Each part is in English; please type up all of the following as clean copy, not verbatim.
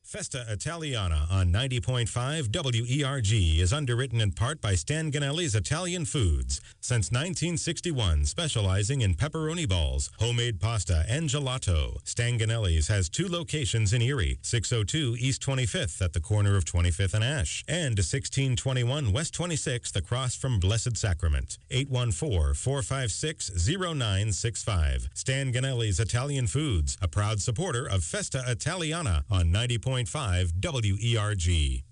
Festa Italiana on 90.5 WERG is underwritten in part by Stan Ganelli's Italian Foods. Since 1961, specializing in pepperoni balls, homemade pasta, and gelato. Stan Ganelli's has 2 locations in Erie, 602 East 25th at the corner of 25th and Ash, and 1621 West 26th across from Blessed Sacrament. 814-456-0965. Stan Ganelli's Italian Foods, a proud supporter of Festa Italiana on 90.5 WERG.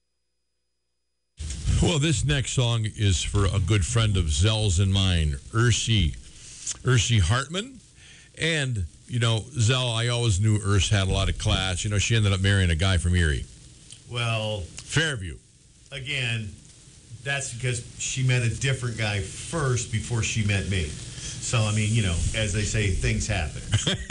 Well, this next song is for a good friend of Zell's and mine, Ursi Hartman. And, you know, Zell, I always knew Urs had a lot of class. You know, she ended up marrying a guy from Erie. Well, Fairview. Again, that's because she met a different guy first before she met me. So, I mean, you know, as they say, things happen.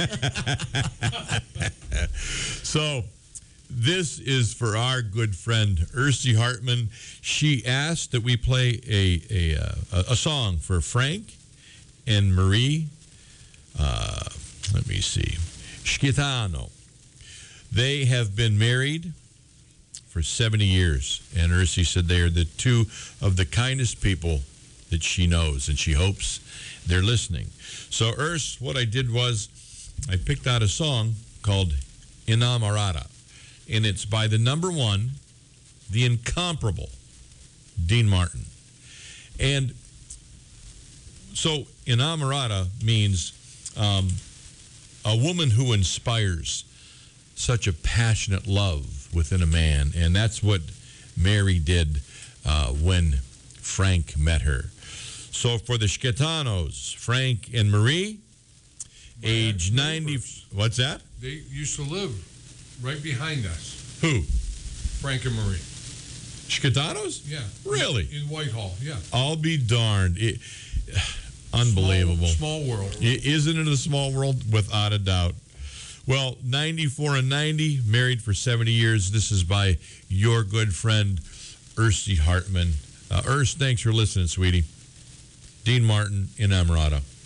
So, this is for our good friend Ursi Hartman. She asked that we play a song for Frank and Marie. Let me see. Schitano. They have been married for 70 years. And Ursi said they are the 2 of the kindest people that she knows. And she hopes they're listening. So, Urs, what I did was I picked out a song called Inamorata. And it's by the number 1, the incomparable Dean Martin. And so Inamorata means a woman who inspires such a passionate love within a man. And that's what Mary did when Frank met her. So for the Schitanos, Frank and Marie, age 90. What's that? They used to live right behind us. Who? Frank and Marie. Schitanos? Yeah. Really? In Whitehall, yeah. I'll be darned. Unbelievable. Small world. Isn't it a small world? Without a doubt. Well, 94 and 90, married for 70 years. This is by your good friend, Ursi Hartman. Urs, thanks for listening, sweetie. Dean Martin, Inamorata.